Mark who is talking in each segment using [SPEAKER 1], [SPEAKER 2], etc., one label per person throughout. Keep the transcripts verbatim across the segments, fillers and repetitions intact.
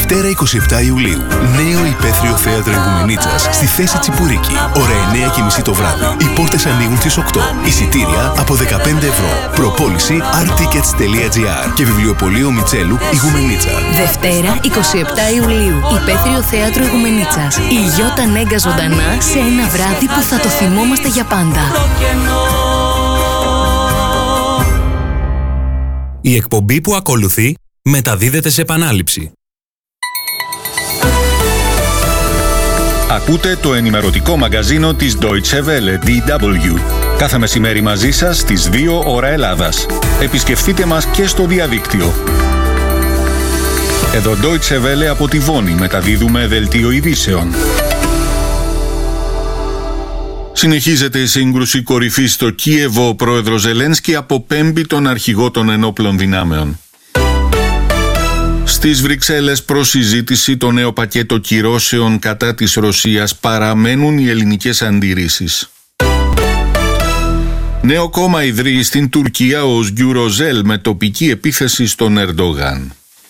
[SPEAKER 1] Δευτέρα εικοστή εβδόμη Ιουλίου. Νέο υπαίθριο θέατρο Ιγουμενίτσας στη Θέση Τσιπουρίκη. Ώρα εννιά και μισή το βράδυ. Οι πόρτες ανοίγουν στις οκτώ. Εισιτήρια από δεκαπέντε ευρώ. Προπόληση αρ τίκετς τελεία τζι άρ και βιβλιοπωλείο Μιτσέλου Ιγουμενίτσα.
[SPEAKER 2] Δευτέρα εικοστή εβδόμη Ιουλίου. Υπαίθριο θέατρο Ιγουμενίτσας. Η Γιώτα Νέγκα ζωντανά σε ένα βράδυ που θα το θυμόμαστε για πάντα.
[SPEAKER 3] Η εκπομπή που ακολουθεί μεταδίδεται σε επανάληψη.
[SPEAKER 4] Ακούτε το ενημερωτικό μαγκαζίνο της Deutsche Welle, ντι ντάμπλιου. Κάθε μεσημέρι μαζί σας στις δύο ώρα Ελλάδας. Επισκεφτείτε μας και στο διαδίκτυο. Εδώ Deutsche Welle από τη Βόνη μεταδίδουμε δελτίο ειδήσεων. Συνεχίζεται η σύγκρουση κορυφής στο Κίεβο. Ο πρόεδρος Ζελένσκι αποπέμπει τον αρχηγό των ενόπλων δυνάμεων. Στις Βρυξέλλες προς συζήτηση το νέο πακέτο κυρώσεων κατά της Ρωσίας. Παραμένουν οι ελληνικές αντιρρήσεις. Νέο κόμμα ιδρύει στην Τουρκία ο Özgür Özel με τοπική επίθεση στον Ερντογάν.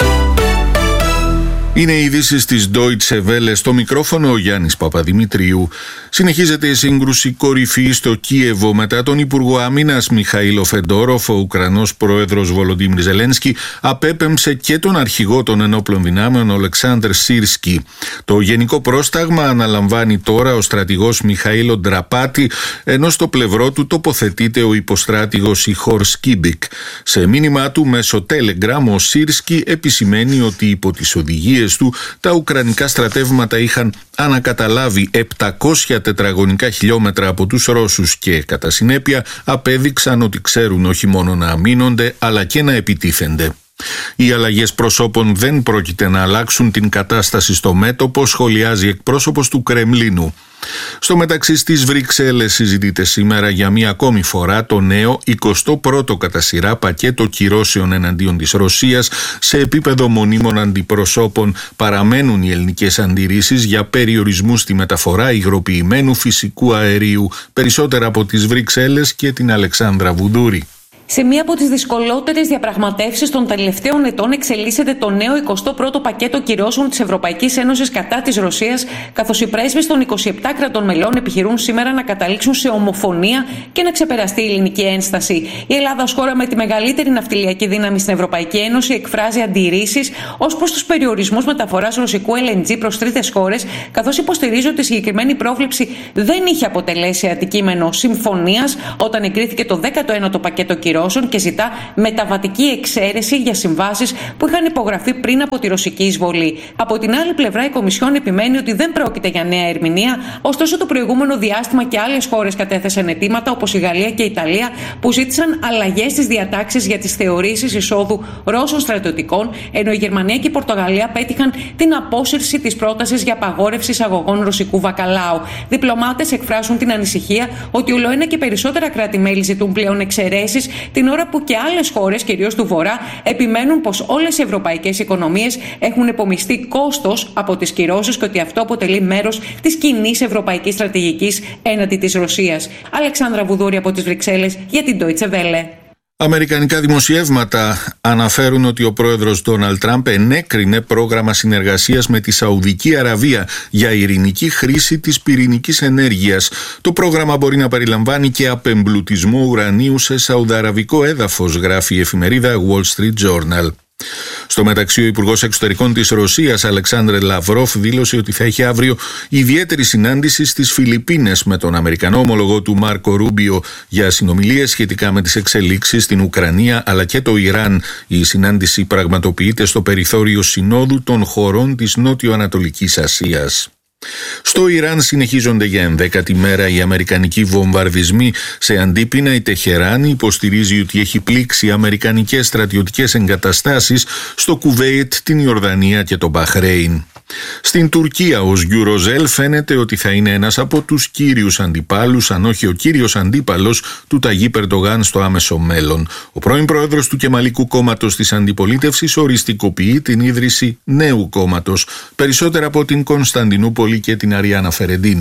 [SPEAKER 4] Είναι οι ειδήσεις της Deutsche Welle, στο μικρόφωνο ο Γιάννης Παπαδημητρίου. Συνεχίζεται η σύγκρουση κορυφή στο Κίεβο μετά τον Υπουργό Άμυνας Μιχαήλο Φεντόροφ. Ο Ουκρανός πρόεδρος Βολοντίμιρ Ζελένσκι απέπεμψε και τον αρχηγό των ενόπλων δυνάμεων Ολεξάνδρ Σίρσκι. Το γενικό πρόσταγμα αναλαμβάνει τώρα ο στρατηγός Μιχαήλο Ντραπάτη, ενώ στο πλευρό του τοποθετείται ο υποστράτηγος Ιχόρ Σκίμπικ. Σε μήνυμά του μέσω Telegram ο Σίρσκι επισημαίνει ότι υπό τις οδηγίες του, τα ουκρανικά στρατεύματα είχαν ανακαταλάβει επτακόσια τετραγωνικά χιλιόμετρα από τους Ρώσους και κατά συνέπεια απέδειξαν ότι ξέρουν όχι μόνο να αμήνονται αλλά και να επιτίθενται. Οι αλλαγές προσώπων δεν πρόκειται να αλλάξουν την κατάσταση στο μέτωπο, σχολιάζει εκπρόσωπος του Κρεμλίνου. Στο μεταξύ στις Βρυξέλλες συζητείται σήμερα για μία ακόμη φορά το νέο εικοστό πρώτο κατά σειρά πακέτο κυρώσεων εναντίον της Ρωσίας. Σε επίπεδο μονίμων αντιπροσώπων παραμένουν οι ελληνικές αντιρρήσεις για περιορισμούς στη μεταφορά υγροποιημένου φυσικού αερίου. Περισσότερα από τις Βρυξέλλες και την Αλεξάνδρα Βουδούρη.
[SPEAKER 5] Σε μία από τις δυσκολότερες διαπραγματεύσεις των τελευταίων ετών εξελίσσεται το νέο εικοστό πρώτο πακέτο κυρώσεων της Ευρωπαϊκής Ένωσης κατά της Ρωσίας, καθώς οι πρέσβεις των είκοσι επτά κρατών μελών επιχειρούν σήμερα να καταλήξουν σε ομοφωνία και να ξεπεραστεί η ελληνική ένσταση. Η Ελλάδα, ως χώρα με τη μεγαλύτερη ναυτιλιακή δύναμη στην Ευρωπαϊκή Ένωση, εκφράζει αντιρρήσεις ως προς τους περιορισμούς μεταφοράς ρωσικού ελ εν τζι προς τρίτες χώρες, καθώς υποστηρίζει ότι η συγκεκριμένη πρόβλεψη δεν είχε αποτελέσει αντικείμενο συμφωνίας όταν εγκρίθηκε το δέκατο ένατο πακέτο κυρώσεων και ζητά μεταβατική εξαίρεση για συμβάσεις που είχαν υπογραφεί πριν από τη ρωσική εισβολή. Από την άλλη πλευρά, η Κομισιόν επιμένει ότι δεν πρόκειται για νέα ερμηνεία, ωστόσο το προηγούμενο διάστημα και άλλες χώρες κατέθεσαν αιτήματα, όπως η Γαλλία και η Ιταλία, που ζήτησαν αλλαγές στις διατάξεις για τις θεωρήσεις εισόδου Ρώσων στρατιωτικών, ενώ η Γερμανία και η Πορτογαλία πέτυχαν την απόσυρση της πρότασης για απαγόρευση εισαγωγών ρωσικού βακαλάου. Διπλωμάτες εκφράζουν την ανησυχία ότι ολοένα και περισσότερα κράτη-μέλη ζητούν πλέον εξαιρέσεις, την ώρα που και άλλες χώρες, κυρίως του Βορρά, επιμένουν πως όλες οι ευρωπαϊκές οικονομίες έχουν επομιστεί κόστος από τις κυρώσεις και ότι αυτό αποτελεί μέρος της κοινής ευρωπαϊκής στρατηγικής έναντι της Ρωσίας. Αλεξάνδρα Βουδούρη από τις Βρυξέλλες για την Deutsche Welle.
[SPEAKER 4] Αμερικανικά δημοσιεύματα αναφέρουν ότι ο πρόεδρος Ντόναλντ Τραμπ ενέκρινε πρόγραμμα συνεργασίας με τη Σαουδική Αραβία για ειρηνική χρήση της πυρηνικής ενέργειας. Το πρόγραμμα μπορεί να περιλαμβάνει και απεμπλουτισμό ουρανίου σε σαουδαραβικό έδαφος, γράφει η εφημερίδα Wall Street Journal. Στο μεταξύ, ο Υπουργός Εξωτερικών της Ρωσίας, Αλεξάνδρ Λαυρόφ, δήλωσε ότι θα έχει αύριο ιδιαίτερη συνάντηση στις Φιλιππίνες με τον Αμερικανό ομολογό του Μάρκο Ρούμπιο για συνομιλίες σχετικά με τις εξελίξεις στην Ουκρανία αλλά και το Ιράν. Η συνάντηση πραγματοποιείται στο περιθώριο συνόδου των χωρών της Νότιο-Ανατολικής Ασίας. Στο Ιράν συνεχίζονται για ενδέκατη μέρα οι αμερικανικοί βομβαρδισμοί. Σε αντίπεινα, η Τεχεράνη υποστηρίζει ότι έχει πλήξει αμερικανικές στρατιωτικές εγκαταστάσεις στο Κουβέιτ, την Ιορδανία και το Μπαχρέιν. Στην Τουρκία, ο Özgür Özel φαίνεται ότι θα είναι ένας από τους κύριους αντιπάλους, αν όχι ο κύριος αντίπαλος του Ταγίπ Ερντογάν στο άμεσο μέλλον. Ο πρώην πρόεδρος του Κεμαλικού κόμματος της αντιπολίτευσης οριστικοποιεί την ίδρυση νέου κόμματος. Περισσότερα από την Κωνσταντινούπολη και την Αριάννα Φερεντίνου.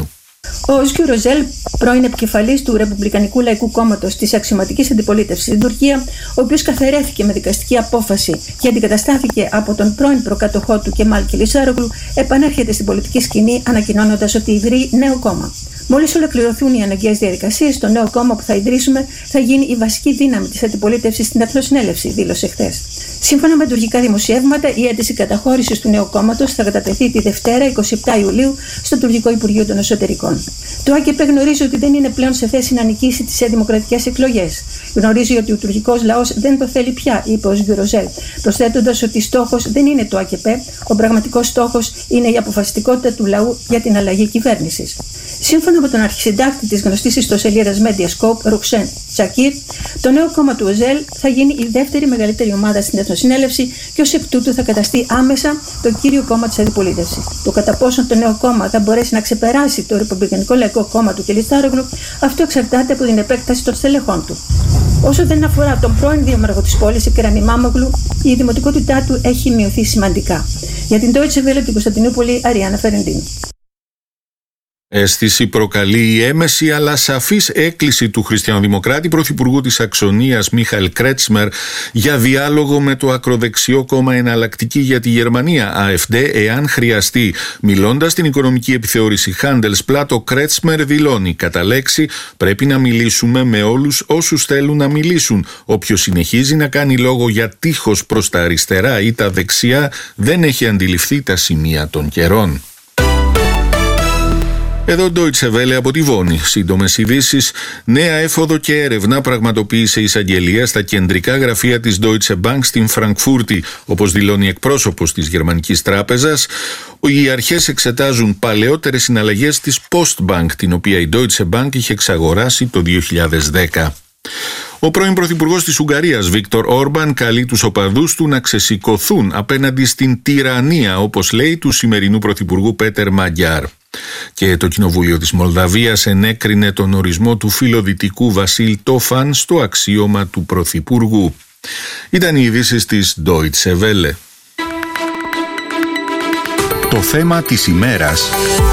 [SPEAKER 6] Ο Ζγκιου Ροζέλ, πρώην επικεφαλής του Ρεπουμπλικανικού Λαϊκού Κόμματος της αξιωματικής αντιπολίτευσης στην Τουρκία, ο οποίος καθαιρέθηκε με δικαστική απόφαση και αντικαταστάθηκε από τον πρώην προκατοχό του Κεμάλ Κιλισάρογλου, επανέρχεται στην πολιτική σκηνή ανακοινώνοντας ότι ιδρύει νέο κόμμα. Μόλις ολοκληρωθούν οι αναγκαίες διαδικασίες, το νέο κόμμα που θα ιδρύσουμε θα γίνει η βασική δύναμη της αντιπολίτευσης στην Εθνοσυνέλευση, δήλωσε χθες. Σύμφωνα με τουρκικά δημοσιεύματα, η αίτηση καταχώρησης του νέου κόμματος θα κατατεθεί τη Δευτέρα, εικοστή εβδόμη Ιουλίου, στο Τουρκικό Υπουργείο των Εσωτερικών. Το ΑΚΕΠ γνωρίζει ότι δεν είναι πλέον σε θέση να νικήσει τις δημοκρατικές εκλογές. Γνωρίζει ότι ο τουρκικός λαός δεν το θέλει πια, είπε ο Ζγκιου Ροζέλ, προσθέτοντας ότι στόχος δεν είναι το ΑΚΕΠ, ο πραγματικός στόχος είναι η αποφασιστικότητα του λαού για την αλλαγή κυβέρνησης. Σύμφωνα με τον αρχισυντάκτη της γνωστής ιστοσελίδας Mediascope, Ρουξέν Τσακίρ, το νέο κόμμα του Οζέλ θα γίνει η δεύτερη μεγαλύτερη ομάδα στην Εθνοσυνέλευση και ως εκ τούτου θα καταστεί άμεσα το κύριο κόμμα της αντιπολίτευσης. Το κατά πόσον το νέο κόμμα θα μπορέσει να ξεπεράσει το Ρεπουμπλικανικό Λαϊκό Κόμμα του Κιλισάρογλου, αυτό εξαρτάται από την επέκταση των στελεχών του. Όσο δεν αφορά τον πρώην δήμαρχο της πόλης, Εκρέμι Μάμογλου, η δημοτικότητά του έχει μειωθεί σημαντικά. Για την Deutsche Welle, την Κωνσταντινούπολη, Αριάννα Φερεντίν.
[SPEAKER 4] Αίσθηση προκαλεί η έμεση αλλά σαφής έκκληση του χριστιανοδημοκράτη πρωθυπουργού της Σαξονίας Μίχαελ Κρέτσμερ για διάλογο με το ακροδεξιό κόμμα Εναλλακτική για τη Γερμανία, AfD, εάν χρειαστεί. Μιλώντας στην οικονομική επιθεώρηση Handelsblatt, ο Κρέτσμερ δηλώνει: κατά λέξη, πρέπει να μιλήσουμε με όλους όσους θέλουν να μιλήσουν. Όποιος συνεχίζει να κάνει λόγο για τείχος προς τα αριστερά ή τα δεξιά δεν έχει αντιληφθεί τα σημεία των καιρών. Εδώ Deutsche Welle από τη Βόνη. Σύντομες ειδήσεις. Νέα έφοδο και έρευνα πραγματοποίησε η εισαγγελία στα κεντρικά γραφεία της Deutsche Bank στην Φραγκφούρτη. Όπως δηλώνει εκπρόσωπος της Γερμανικής Τράπεζας, οι αρχές εξετάζουν παλαιότερες συναλλαγές της Postbank, την οποία η Deutsche Bank είχε εξαγοράσει το δύο χιλιάδες δέκα. Ο πρώην πρωθυπουργός της Ουγγαρίας, Βίκτορ Όρμπαν, καλεί τους οπαδούς του να ξεσηκωθούν απέναντι στην τυραννία, όπως λέει, του σημερινού πρωθυπουργού Πέτερ Μαντζάρ. Και το Κοινοβούλιο της Μολδαβίας ενέκρινε τον ορισμό του φιλοδυτικού Βασίλ Τόφαν στο αξίωμα του πρωθυπουργού. Ήταν οι ειδήσεις της Deutsche Welle.
[SPEAKER 1] Το θέμα της ημέρας.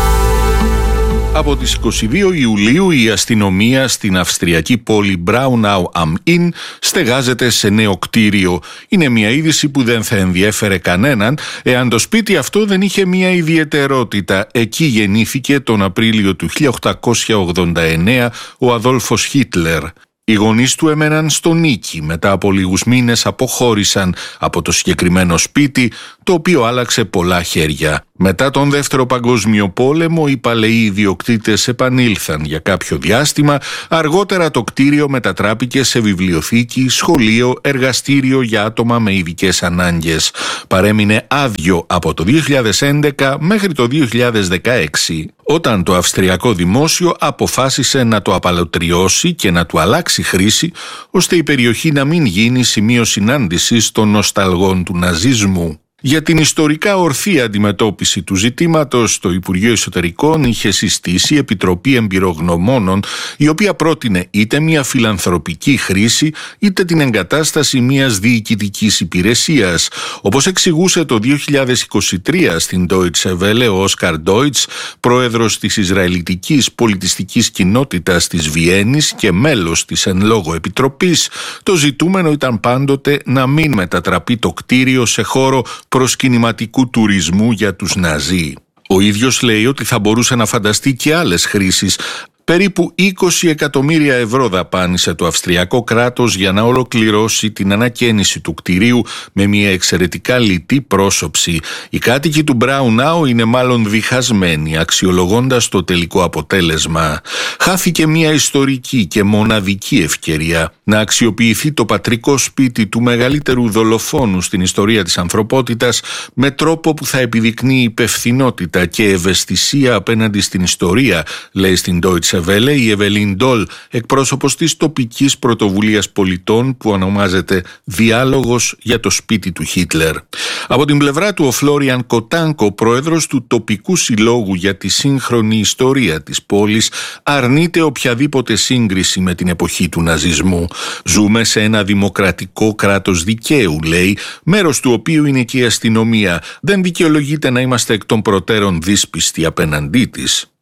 [SPEAKER 4] Από τις είκοσι δύο Ιουλίου η αστυνομία στην αυστριακή πόλη Braunau am Inn στεγάζεται σε νέο κτίριο. Είναι μια είδηση που δεν θα ενδιέφερε κανέναν εάν το σπίτι αυτό δεν είχε μια ιδιαιτερότητα. Εκεί γεννήθηκε τον Απρίλιο του χίλια οκτακόσια ογδόντα εννέα ο Αδόλφος Χίτλερ. Οι γονείς του έμεναν στο Νίκη, μετά από λίγους μήνες αποχώρησαν από το συγκεκριμένο σπίτι, το οποίο άλλαξε πολλά χέρια. Μετά τον Δεύτερο Παγκόσμιο Πόλεμο, οι παλαιοί ιδιοκτήτες επανήλθαν για κάποιο διάστημα. Αργότερα το κτίριο μετατράπηκε σε βιβλιοθήκη, σχολείο, εργαστήριο για άτομα με ειδικές ανάγκες. Παρέμεινε άδειο από το δύο χιλιάδες έντεκα μέχρι το δύο χιλιάδες δεκαέξι, όταν το αυστριακό δημόσιο αποφάσισε να το απαλωτριώσει και να του αλλάξει χρήση, ώστε η περιοχή να μην γίνει σημείο συνάντησης των νοσταλγών του ναζισμού. Για την ιστορικά ορθή αντιμετώπιση του ζητήματος, το Υπουργείο Εσωτερικών είχε συστήσει Επιτροπή Εμπειρογνωμόνων, η οποία πρότεινε είτε μια φιλανθρωπική χρήση, είτε την εγκατάσταση μιας διοικητικής υπηρεσίας. Όπως εξηγούσε το δύο χιλιάδες είκοσι τρία στην Deutsche Welle ο Όσκαρ Ντόιτς, πρόεδρος της Ισραηλιτικής Πολιτιστικής Κοινότητας της Βιέννης και μέλος της εν λόγω επιτροπής, το ζητούμενο ήταν πάντοτε να μην μετατραπεί το κτίριο σε χώρο προσκυνηματικού τουρισμού για τους Ναζί. Ο ίδιος λέει ότι θα μπορούσε να φανταστεί και άλλες χρήσεις. Περίπου είκοσι εκατομμύρια ευρώ δαπάνησε το αυστριακό κράτος για να ολοκληρώσει την ανακαίνιση του κτηρίου με μια εξαιρετικά λιτή πρόσωψη. Οι κάτοικοι του Μπράουνάου είναι μάλλον διχασμένοι, αξιολογώντας το τελικό αποτέλεσμα. Χάθηκε μια ιστορική και μοναδική ευκαιρία να αξιοποιηθεί το πατρικό σπίτι του μεγαλύτερου δολοφόνου στην ιστορία της ανθρωπότητας με τρόπο που θα επιδεικνύει υπευθυνότητα και ευαισθησία απέναντι στην ιστορία, λέει στην Deutsche Welle η Εβελίν Ντόλ, εκπρόσωπος της τοπικής πρωτοβουλίας πολιτών που ονομάζεται «Διάλογος για το σπίτι του Χίτλερ». Από την πλευρά του ο Φλόριαν Κοτάνκο, πρόεδρος του τοπικού συλλόγου για τη σύγχρονη ιστορία της πόλης, αρνείται οποιαδήποτε σύγκριση με την εποχή του ναζισμού. «Ζούμε σε ένα δημοκρατικό κράτος δικαίου», λέει, μέρος του οποίου είναι και η αστυνομία. Δεν δικαιολογείται να είμαστε εκ των προτέρων δύσπιστοι απέναντί της.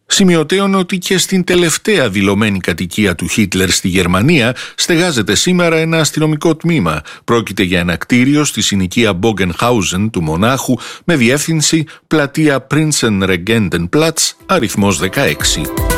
[SPEAKER 4] Σημειωτέων ότι και στην τελευταία δηλωμένη κατοικία του Χίτλερ στη Γερμανία στεγάζεται σήμερα ένα αστυνομικό τμήμα. Πρόκειται για ένα κτίριο στη συνοικία Μπόγκενχάουζεν του Μονάχου με διεύθυνση πλατεία Prinzenregentenplatz, αριθμός δεκαέξι.